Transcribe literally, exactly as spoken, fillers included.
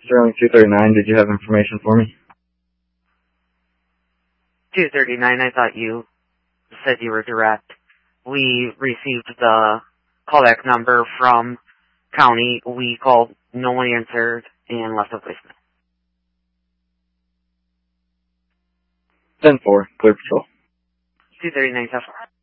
Sterling two thirty-nine, did you have information for me? two thirty-nine, I thought you said you were direct. We received the callback number from county. We called, no one answered, and left a voicemail. ten four, clear patrol. two thirty-nine, South.